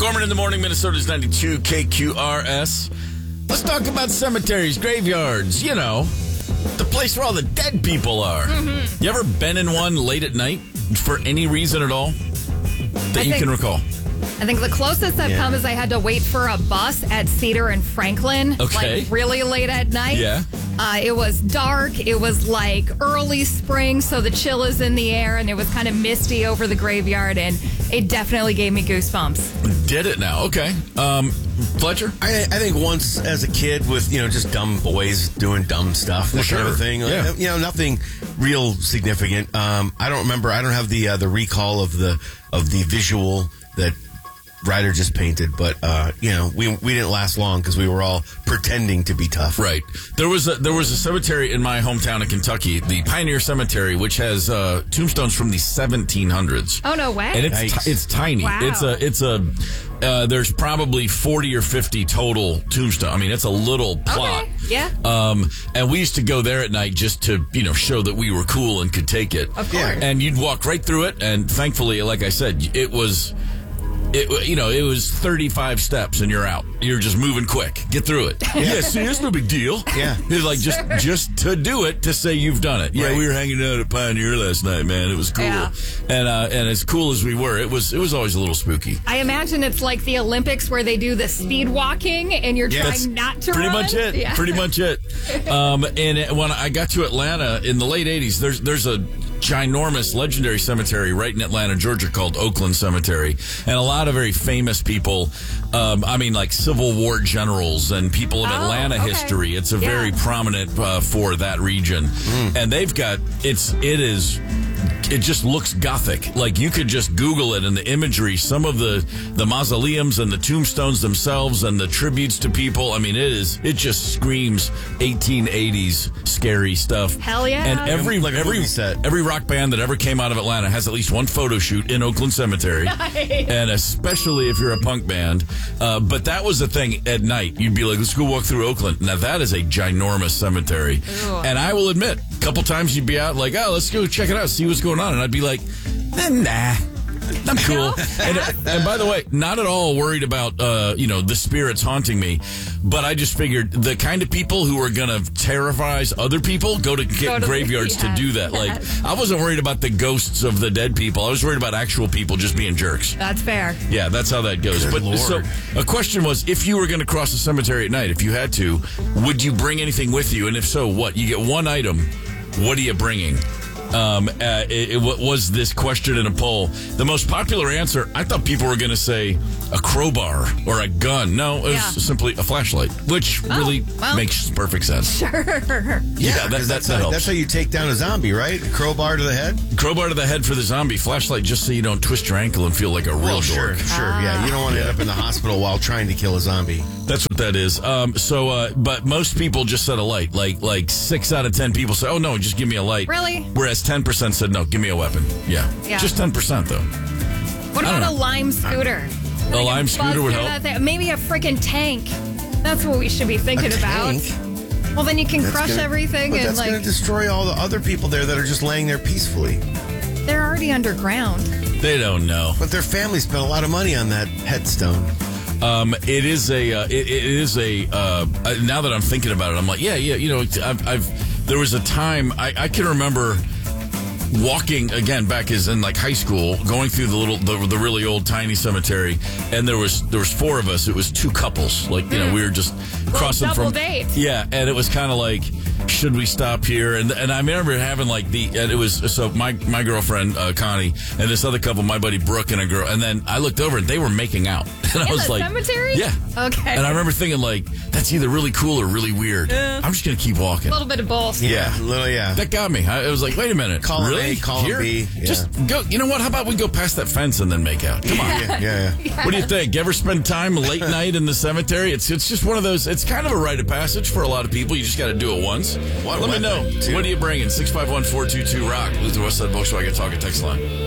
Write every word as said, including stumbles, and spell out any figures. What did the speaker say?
Gorman in the morning, Minnesota's ninety-two K Q R S. Let's talk about cemeteries, graveyards, you know, the place where all the dead people are. Mm-hmm. You ever been in one late at night for any reason at all that I you think, can recall? I think the closest I've yeah. come is I had to wait for a bus at Cedar and Franklin, okay. like really late at night. Yeah. Uh, it was dark. It was like early spring, so the chill is in the air, and it was kind of misty over the graveyard, and it definitely gave me goosebumps. Did it now? Okay. Um, Fletcher? I, I think once as a kid with, you know, just dumb boys doing dumb stuff, that sure. kind of thing. Yeah. You know, nothing real significant. Um, I don't remember. I don't have the uh, the recall of the of the visual that Ryder just painted, but uh, you know, we we didn't last long because we were all pretending to be tough. Right. There was a there was a cemetery in my hometown of Kentucky, the Pioneer Cemetery, which has uh, tombstones from the seventeen hundreds. Oh no way! And it's t- it's tiny. Wow. It's a it's a uh, there's probably forty or fifty total tombstones. I mean, it's a little plot. Okay. Yeah. Um, and we used to go there at night just to, you know, show that we were cool and could take it. Of course. Yeah. And you'd walk right through it, and thankfully, like I said, it was. It, you know, it was thirty-five steps and you're out. You're just moving quick. Get through it. Yeah, yeah see, it's no big deal. Yeah. It's like just just to do it, to say you've done it. Yeah, right. we were hanging out at Pioneer last night, man. It was cool. Yeah. And uh, and as cool as we were, it was it was always a little spooky. I imagine it's like the Olympics where they do the speed walking and you're Yeah, trying that's not to Pretty run. much it. Yeah. Pretty much it. Um, and when I got to Atlanta in the late eighties, there's there's a ginormous legendary cemetery right in Atlanta, Georgia called Oakland Cemetery. And a lot of very famous people, um, I mean like Civil War generals and people of Oh, Atlanta okay. history. It's a Yeah. very prominent uh, for that region. Mm. And they've got, it's, it is... It just looks gothic. Like you could just Google it and the imagery, some of the, the mausoleums and the tombstones themselves and the tributes to people. I mean, it is, it just screams eighteen eighties scary stuff. Hell yeah. And every, Like a every, movie set. every rock band that ever came out of Atlanta has at least one photo shoot in Oakland Cemetery. Nice. And especially if you're a punk band. Uh, but that was the thing at night. You'd be like, let's go walk through Oakland. Now that is a ginormous cemetery. Ew. And I will admit, a couple times you'd be out like, oh, let's go check it out, see what's going on. And I'd be like, eh, nah, I'm cool. and, and by the way, not at all worried about, uh, you know, the spirits haunting me. But I just figured the kind of people who are going to terrorize other people go to get Go to- graveyards yeah, to do that. yes. Like, I wasn't worried about the ghosts of the dead people. I was worried about actual people just being jerks. That's fair. Yeah, that's how that goes. Good but Lord. so a question was, if you were going to cross the cemetery at night, if you had to, would you bring anything with you? And if so, what? You get one item. What are you bringing? Um, uh, it, it was this question in a poll. The most popular answer, I thought people were going to say a crowbar or a gun. No, it was Yeah. simply a flashlight, which Oh, really well. makes perfect sense. Sure. Yeah, that, 'cause that, that's, that how, helps. that's how you take down a zombie, right? A crowbar to the head. Crowbar to the head for the zombie. Flashlight just so you don't twist your ankle and feel like a real Well, sure, dork. sure. Yeah, you don't want to end up in the hospital while trying to kill a zombie. That's what that is. Um, so, uh, but most people just said a light. Like, like six out of ten people say, "Oh no, just give me a light." Really? Whereas ten percent said, "No, give me a weapon." Yeah, Yeah. just ten percent though. What I don't about a know. lime scooter? A Like lime buzz scooter would through help. that thing. Maybe a freaking tank. That's what we should be thinking A about. tank? Well, then you can That's crush gonna- everything But and that's like going to destroy all the other people there that are just laying there peacefully. they're already underground. They don't know. But their family spent a lot of money on that headstone. Um, it is a. Uh, it, it is a. Uh, uh, now that I'm thinking about it, I'm like, yeah, yeah. You know, I've. I've there was a time I, I can remember walking again back as in like high school, going through the little, the, the really old tiny cemetery, and there was there was four of us. It was two couples, like you know, we were just crossing double from date. Yeah, and it was kind of like, should we stop here? And and I remember having like the, and it was so my my girlfriend uh, Connie and this other couple, my buddy Brooke and a girl, and then I looked over and they were making out, and I In was the like, cemetery? yeah, Okay. and I remember thinking like, that's either really cool or really weird. Yeah. I'm just gonna keep walking. A little bit of both. Yeah. Little, yeah. That got me. I, it was like, wait a minute. Call 'em really? A, call 'em Here? B. Yeah. Just go. You know what? How about we go past that fence and then make out? Come on. Yeah, yeah, yeah. What do you think? You ever spend time late night in the cemetery? It's it's just one of those. It's kind of a rite of passage for a lot of people. You just got to do it once. What Let me know. weapon, too. What are you bringing? six five one, four two two, ROCK. Luther Westside Volkswagen Talk and Text Line.